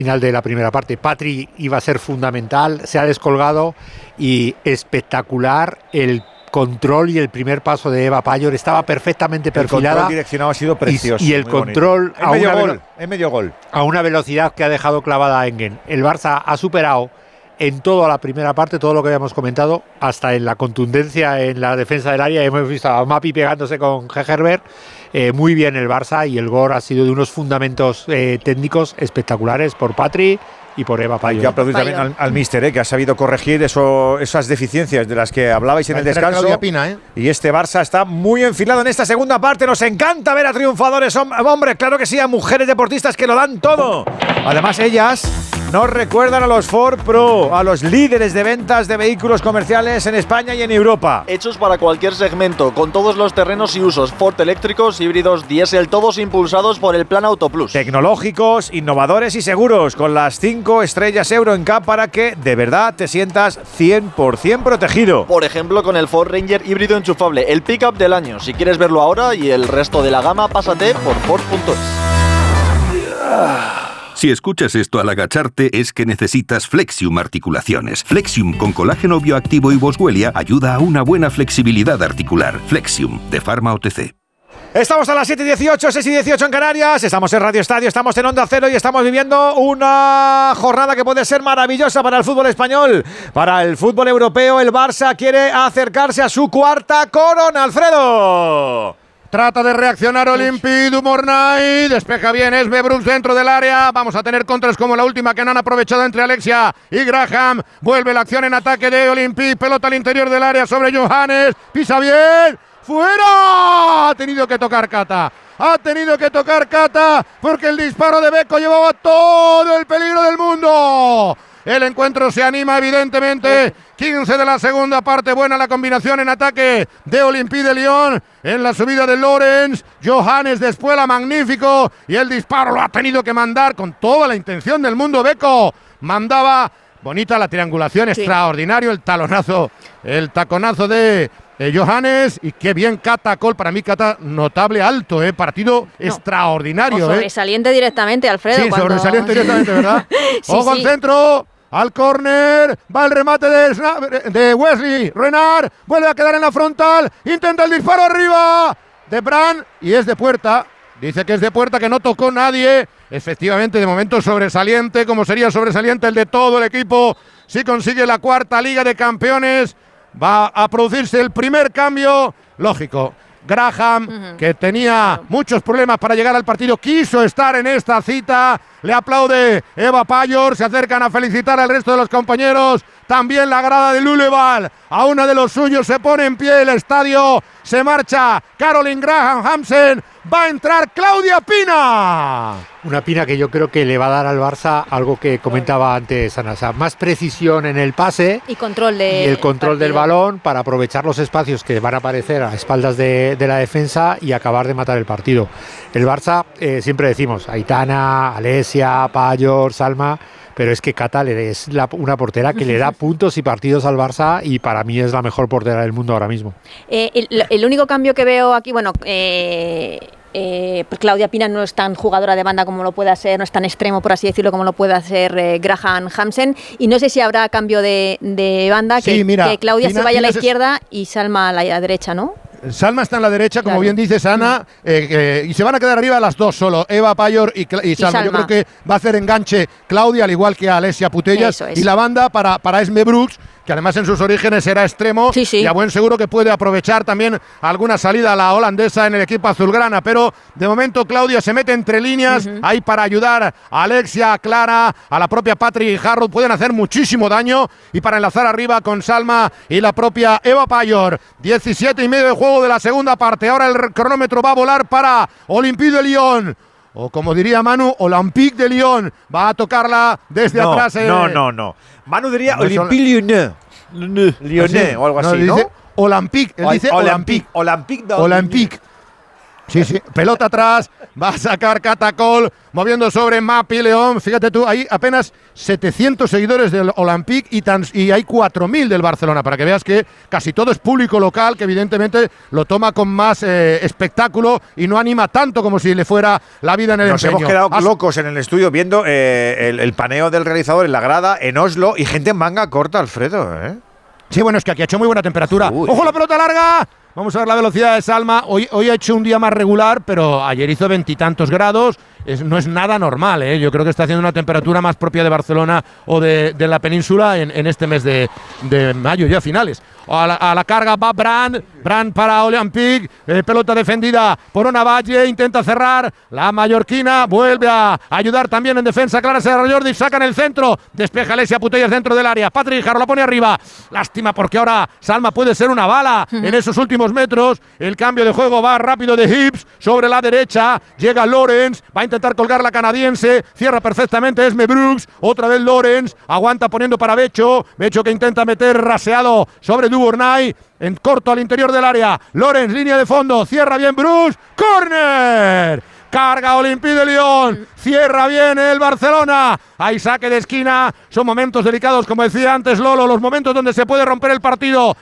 final de la primera parte. Patri iba a ser fundamental, se ha descolgado y espectacular el control y el primer paso de Eva Payor, estaba perfectamente perfilada. El control direccionado ha sido precioso. Y el control en medio gol. A una velocidad que ha dejado clavada a Engen. El Barça ha superado en toda la primera parte, todo lo que habíamos comentado, hasta en la contundencia en la defensa del área. Hemos visto a Mapi pegándose con Hegerberg. Muy bien el Barça, y el gol ha sido de unos fundamentos técnicos espectaculares por Patri y por Eva Payor. Hay que aplaudir también al míster, que ha sabido corregir esas deficiencias de las que hablabais en el descanso. Pina, Y este Barça está muy enfilado en esta segunda parte. Nos encanta ver a triunfadores, hombre, claro que sí, a mujeres deportistas que lo dan todo. Además, ellas nos recuerdan a los Ford Pro, a los líderes de ventas de vehículos comerciales en España y en Europa. Hechos para cualquier segmento, con todos los terrenos y usos, Ford eléctricos, híbridos, diésel, todos impulsados por el Plan Auto Plus. Tecnológicos, innovadores y seguros, con las 5 estrellas Euro NCAP para que de verdad te sientas 100% protegido. Por ejemplo, con el Ford Ranger híbrido enchufable, el pickup del año. Si quieres verlo ahora y el resto de la gama, pásate por Ford.es. Si escuchas esto al agacharte, es que necesitas Flexium Articulaciones. Flexium con colágeno bioactivo y boswellia ayuda a una buena flexibilidad articular. Flexium, de Pharma OTC. Estamos a las 7:18, 6:18 en Canarias. Estamos en Radio Estadio, estamos en Onda Cero y estamos viviendo una jornada que puede ser maravillosa para el fútbol español, para el fútbol europeo. El Barça quiere acercarse a su cuarta corona, Alfredo. Trata de reaccionar Olympique du Mornay. Despeja bien Esme Brooks dentro del área. Vamos a tener contras como la última que no han aprovechado entre Alexia y Graham. Vuelve la acción en ataque de Olympique. Pelota al interior del área sobre Johannes. Pisa bien. ¡Fuera! Ha tenido que tocar Cata. Porque el disparo de Beko llevaba todo el peligro del mundo. El encuentro se anima evidentemente. 15 de la segunda parte. Buena la combinación en ataque de Olympique de Lyon. En la subida de Lorenz. Johannes despuela, magnífico. Y el disparo lo ha tenido que mandar con toda la intención del mundo. Beko mandaba. Bonita la triangulación, sí. Extraordinario el taconazo de Johannes. Y qué bien Cata Col. Para mí Cata notable, alto, partido extraordinario. Sobresaliente directamente, Alfredo. Sí, sobresaliente directamente, ¿verdad? Sí, Ojo al centro. Al córner, va el remate de Wesley Renard, vuelve a quedar en la frontal, intenta el disparo arriba de Brand y es de puerta, dice que es de puerta, que no tocó nadie. Efectivamente, de momento sobresaliente, como sería sobresaliente el de todo el equipo, si consigue la cuarta Liga de Campeones. Va a producirse el primer cambio, lógico. Graham, que tenía muchos problemas para llegar al partido, quiso estar en esta cita. Le aplaude Eva Payor, se acercan a felicitar al resto de los compañeros. También la grada de Luleval, a una de los suyos, se pone en pie el estadio. Se marcha Caroline Graham Hansen, va a entrar Claudia Pina. Una Pina que yo creo que le va a dar al Barça algo que comentaba antes Ana, más precisión en el pase y control del balón para aprovechar los espacios que van a aparecer a espaldas de la defensa y acabar de matar el partido. El Barça, siempre decimos, Aitana, Alesia, Payor, Salma, pero es que Cata es una portera que le da puntos y partidos al Barça y para mí es la mejor portera del mundo ahora mismo. El único cambio que veo aquí, Claudia Pina no es tan jugadora de banda como lo puede ser, no es tan extremo, por así decirlo, como lo puede hacer Graham Hansen, y no sé si habrá cambio de banda, sí, que Claudia Pina, se vaya a la izquierda y Salma a la derecha, ¿no? Salma está en la derecha, como bien dices, Ana, y se van a quedar arriba las dos solo, Eva Payor y Salma. Yo creo que va a hacer enganche Claudia, al igual que a Alesia Putellas, y la banda para Esme Brooks, que además en sus orígenes era extremo, y a buen seguro que puede aprovechar también alguna salida a la holandesa en el equipo azulgrana, pero de momento Claudia se mete entre líneas, ahí para ayudar a Alexia, a Clara, a la propia Patri y Harrold, pueden hacer muchísimo daño, y para enlazar arriba con Salma y la propia Eva Payor. 17 y medio de juego de la segunda parte, ahora el cronómetro va a volar para Olympique de Lyon. O como diría Manu, Olympique de Lyon. Va a tocarla desde atrás. No. Manu diría Olympique Lyonnais o algo así, ¿no? Dice Olympique. Él dice Olympique. Olympique. Sí, pelota atrás, va a sacar Catacol, moviendo sobre Mapi León. Fíjate tú, hay apenas 700 seguidores del Olympique y hay 4.000 del Barcelona, para que veas que casi todo es público local, que evidentemente lo toma con más espectáculo y no anima tanto como si le fuera la vida en el empeño. Nos hemos quedado locos en el estudio viendo el paneo del realizador en la grada en Oslo y gente en manga corta, Alfredo, ¿eh? Sí, bueno, es que aquí ha hecho muy buena temperatura. Uy. ¡Ojo la pelota larga! Vamos a ver la velocidad de Salma. Hoy ha hecho un día más regular, pero ayer hizo 20 y tantos grados. No es nada normal, ¿eh? Yo creo que está haciendo una temperatura más propia de Barcelona o de la península en este mes de mayo, ya finales. A la carga va Brand para Olympique, pelota defendida por Onavalle, intenta cerrar, la mallorquina vuelve a ayudar también en defensa, Clara Serra Jordi, saca en el centro, despeja Alessia Putellas dentro del área, Patrick Jarro la pone arriba, lástima porque ahora Salma puede ser una bala en esos últimos metros, el cambio de juego va rápido de Hibbs sobre la derecha, llega Lawrence, va a intentar colgar la canadiense, cierra perfectamente Esme Brooks, otra vez Lawrence, aguanta poniendo para Becho que intenta meter raseado sobre Duvernay, en corto al interior del área, Lawrence, línea de fondo, cierra bien Bruce, ¡córner! Carga Olympique de Lyon, cierra bien el Barcelona, hay saque de esquina, son momentos delicados, como decía antes Lolo, los momentos donde se puede romper el partido.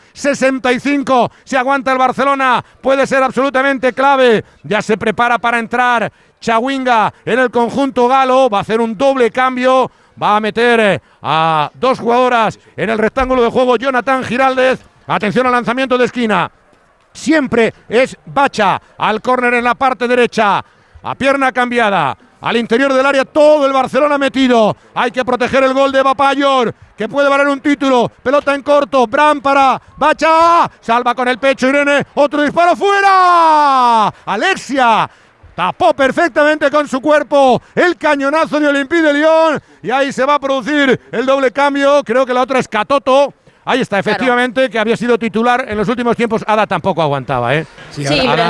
65, si aguanta el Barcelona, puede ser absolutamente clave, ya se prepara para entrar Chawinga en el conjunto galo, va a hacer un doble cambio, va a meter a dos jugadoras en el rectángulo de juego, Jonathan Giraldez, atención al lanzamiento de esquina, siempre es Bacha, al córner en la parte derecha, a pierna cambiada, al interior del área todo el Barcelona metido, hay que proteger el gol de Bapayor, que puede valer un título, pelota en corto, Bran para Bacha, salva con el pecho Irene, otro disparo fuera, Alexia, tapó perfectamente con su cuerpo el cañonazo de Olympique de Lyon y ahí se va a producir el doble cambio, creo que la otra es Catoto. Ahí está, efectivamente, claro, que había sido titular en los últimos tiempos. Ada tampoco aguantaba, ¿eh? Sí, pero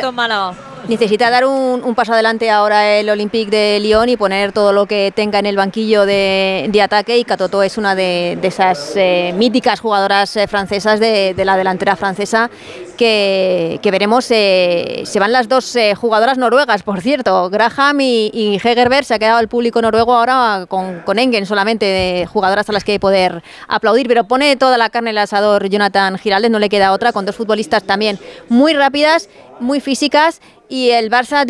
necesita dar un paso adelante ahora el Olympique de Lyon y poner todo lo que tenga en el banquillo de ataque. Y Catoto es una de esas míticas jugadoras francesas de la delantera francesa que veremos. Se van las dos jugadoras noruegas, por cierto. Graham y Hegerberg. Se ha quedado el público noruego ahora con Engen solamente, de jugadoras a las que poder aplaudir. Pero pone toda la carne en el asador Jonathan Giraldez, no le queda otra, con dos futbolistas también muy rápidas, muy físicas, y el Barça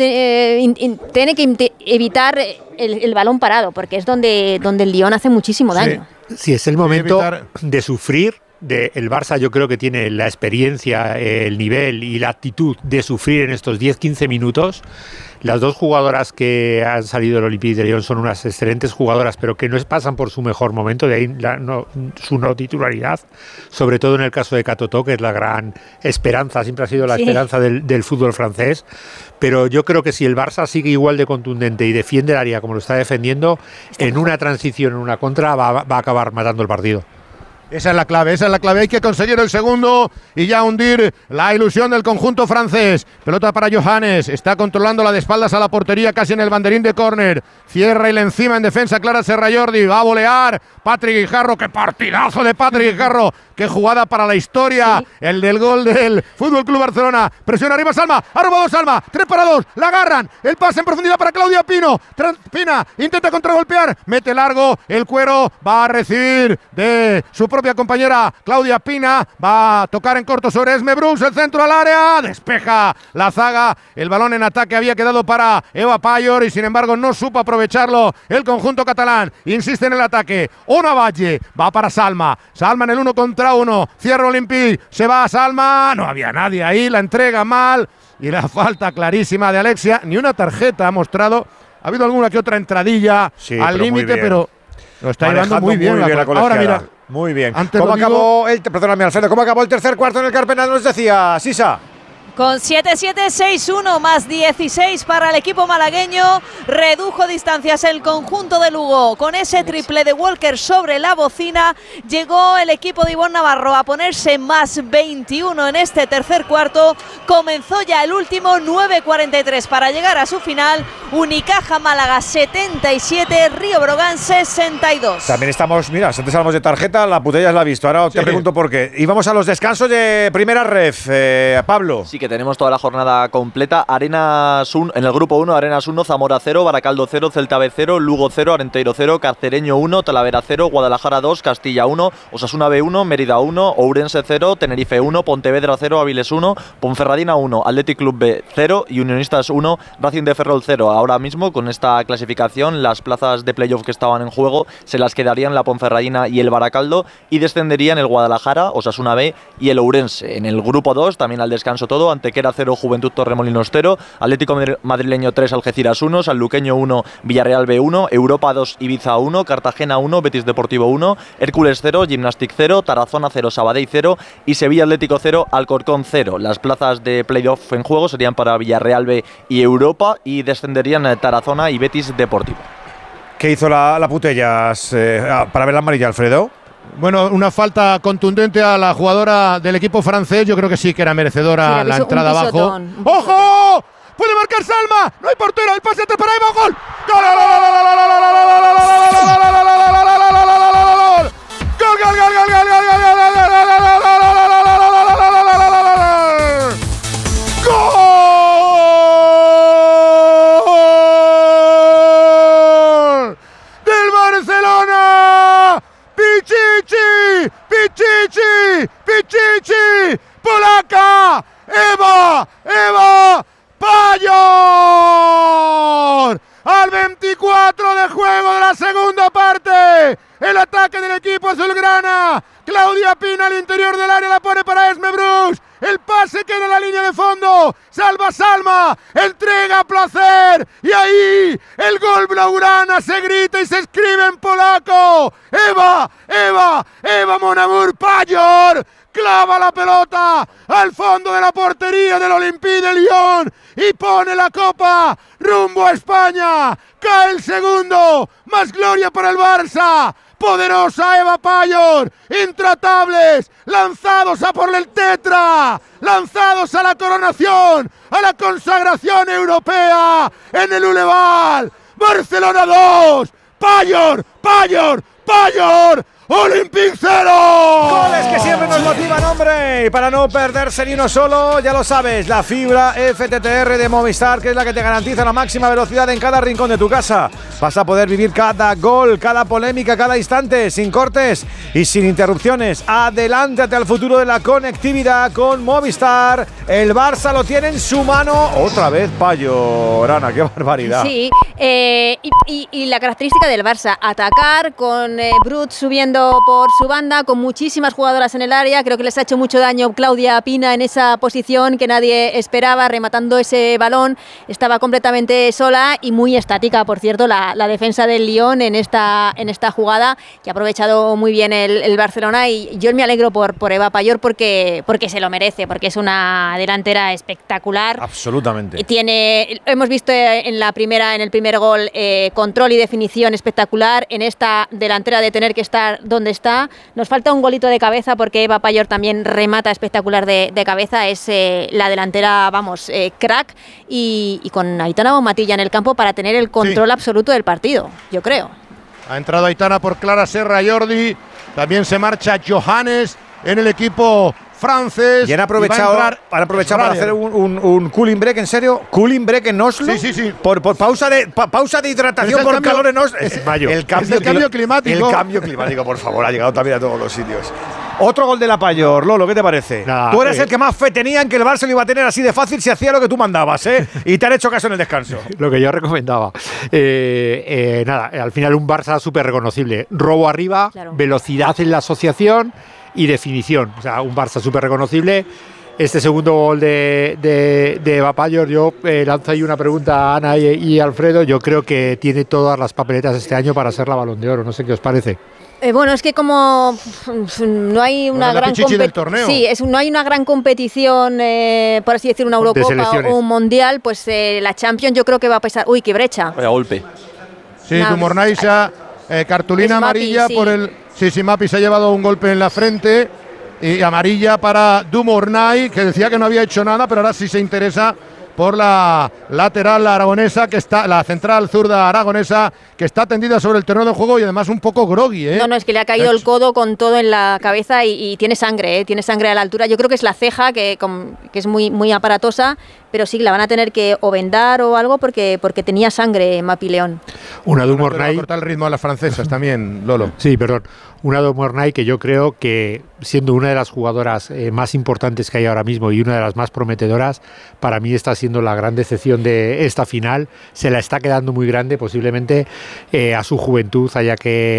tiene que evitar el balón parado, porque es donde el Lyon hace muchísimo daño. Sí, es el momento de sufrir. El Barça yo creo que tiene la experiencia, el nivel y la actitud de sufrir en estos 10-15 minutos. Las dos jugadoras que han salido del Olympique de Lyon son unas excelentes jugadoras, pero que no pasan por su mejor momento, de ahí su no titularidad, sobre todo en el caso de Catoto, que es la gran esperanza, siempre ha sido la esperanza del fútbol francés. Pero yo creo que si el Barça sigue igual de contundente y defiende el área como lo está defendiendo, en una transición, en una contra, va a acabar matando el partido. Esa es la clave, hay que conseguir el segundo y ya hundir la ilusión del conjunto francés. Pelota para Johannes, está controlando la de espaldas a la portería, casi en el banderín de córner. Cierra y le encima en defensa Clara Serra Jordi, va a volear Patrick Guijarro, qué partidazo de Patrick Guijarro, qué jugada para la historia, el del gol del Fútbol Club Barcelona. Presiona arriba Salma, ha robado Salma, 3 para 2, la agarran, el pase en profundidad para Claudia Pino, Pina intenta contragolpear, mete largo, el cuero va a recibir de su propia compañera Claudia Pina, va a tocar en corto sobre Esme Brooks, el centro al área, despeja la zaga, el balón en ataque había quedado para Eva Payor y sin embargo no supo aprovecharlo el conjunto catalán, insiste en el ataque, Onavalle, va para Salma en el 1 contra 1, cierra Olympique, se va a Salma, no había nadie ahí, la entrega mal y la falta clarísima de Alexia, ni una tarjeta ha mostrado, ha habido alguna que otra entradilla al límite, pero lo está llevando muy bien la ahora mira. Muy bien. ¿Cómo acabó el tercer cuarto en el Carpenal? Nos decía Sisa. Con 7-7, 6-1 más 16 para el equipo malagueño. Redujo distancias el conjunto de Lugo. Con ese triple de Walker sobre la bocina, llegó el equipo de Ivonne Navarro a ponerse más 21 en este tercer cuarto. Comenzó ya el último, 9:43 para llegar a su final. Unicaja Málaga 77, Río Brogan 62. También estamos, mira, antes hablamos de tarjeta, la Putellas la ha visto. Ahora te pregunto por qué. Y vamos a los descansos de primera ref, Pablo. Si que tenemos toda la jornada completa. Arenas 1, en el grupo 1, Arenas 1, Zamora 0, Baracaldo 0, Celta B 0, Lugo 0, Arenteiro 0, Carcereño 1, Talavera 0, Guadalajara 2, Castilla 1, Osasuna B 1, Mérida 1, Ourense 0, Tenerife 1, Pontevedra 0, Avilés 1, Ponferradina 1, Athletic Club B 0 y Unionistas 1, Racing de Ferrol 0. Ahora mismo, con esta clasificación, las plazas de playoff que estaban en juego se las quedarían la Ponferradina y el Baracaldo, y descenderían el Guadalajara, Osasuna B y el Ourense. En el grupo 2, también al descanso todo, Antequera 0, Juventud Torremolinos 0, Atlético Madrileño 3, Algeciras 1, Sanluqueño 1, Villarreal B 1, Europa 2, Ibiza 1, Cartagena 1, Betis Deportivo 1, Hércules 0, Gimnastic 0, Tarazona 0, Sabadell 0 y Sevilla Atlético 0, Alcorcón 0. Las plazas de playoff en juego serían para Villarreal B y Europa, y descenderían Tarazona y Betis Deportivo. ¿Qué hizo la Putellas para ver la amarilla, Alfredo? Bueno, una falta contundente a la jugadora del equipo francés. Yo creo que sí que era merecedora la entrada abajo. ¡Ojo! ¡Puede marcar Salma! ¡No hay portero! ¡El pase atrás para Eva! ¡Gol! ¡Gol! Pichichi, polaca, Eva Payor. Al 24 de juego de la segunda parte, el ataque del equipo azulgrana. Claudia Pina al interior del área, la pone para Esme Bruce. El pase queda en la línea de fondo. Salva Salma, entrega a Placer. Y ahí el gol blaugrana se grita y se escribe en polaco. Eva Monamur Payor clava la pelota al fondo de la portería del Olympique de Lyon y pone la copa rumbo a España. Cae el segundo. Más gloria para el Barça. Poderosa Eva Payor, intratables, lanzados a por el tetra, lanzados a la coronación, a la consagración europea en el Uleval. Barcelona 2, Payor, Olympique 0. Goles que siempre nos motivan, hombre. Y para no perderse ni uno solo, ya lo sabes, la fibra FTTR de Movistar, que es la que te garantiza la máxima velocidad en cada rincón de tu casa. Vas a poder vivir cada gol, cada polémica, cada instante, sin cortes y sin interrupciones. Adelántate al futuro de la conectividad con Movistar. El Barça lo tiene en su mano. Otra vez Payor, Ana, qué barbaridad. Sí, y la característica del Barça, atacar con Brut subiendo por su banda, con muchísimas jugadoras en el área. Creo que les ha hecho mucho daño Claudia Pina en esa posición que nadie esperaba, rematando ese balón. Estaba completamente sola y muy estática, por cierto, la defensa del Lyon en esta jugada, que ha aprovechado muy bien el Barcelona. Y yo me alegro por Eva Payor porque se lo merece, porque es una delantera espectacular. Absolutamente. Hemos visto en el primer gol control y definición espectacular. En esta delantera, de tener que estar donde está, nos falta un golito de cabeza, porque Eva Payor también remata espectacular de cabeza. Es la delantera, vamos, crack, y con Aitana Bonmatilla en el campo para tener el control absoluto del partido, yo creo. Ha entrado Aitana por Clara Serra Jordi. También se marcha Johannes en el equipo francés. Y han aprovechado para hacer un cooling break, ¿en serio? ¿Cooling break en Oslo? Sí. Por pausa de hidratación por calor en Oslo. Es el cambio climático. El cambio climático, por favor, ha llegado también a todos los sitios. Otro gol de la Payor, Lolo, ¿qué te parece? Tú eres el que más fe tenía en que el Barça lo iba a tener así de fácil si hacía lo que tú mandabas, ¿eh? Y te han hecho caso en el descanso. Lo que yo recomendaba. Al final un Barça súper reconocible. Robo arriba, claro. Velocidad en la asociación y definición. O sea, un Barça súper reconocible. Este segundo gol de Eva Payor, yo lanzo ahí una pregunta a Ana y Alfredo. Yo creo que tiene todas las papeletas este año para ser la Balón de Oro. No sé qué os parece. Bueno, es que como no hay una gran competición, no hay una gran competición, por así decir, una Eurocopa o un Mundial, pues la Champions yo creo que va a pesar. Uy, qué brecha. Vaya golpe. Sí, Dumornaisa, cartulina amarilla por el. Sí, Mapi se ha llevado un golpe en la frente y amarilla para Dumornay, que decía que no había hecho nada, pero ahora sí se interesa por la lateral aragonesa, que está, la central zurda aragonesa, que está tendida sobre el terreno de juego y además un poco groggy, ¿eh? No, es que le ha caído el codo con todo en la cabeza y tiene sangre, tiene sangre a la altura. Yo creo que es la ceja, que es muy aparatosa, pero sí, la van a tener que o vendar o algo porque tenía sangre Mapi León. Una de Mornay. Corta el ritmo a las francesas también, Lolo. Sí, perdón. Una de Mornay que yo creo que, siendo una de las jugadoras más importantes que hay ahora mismo y una de las más prometedoras, para mí está siendo la gran decepción de esta final. Se la está quedando muy grande, posiblemente a su juventud haya que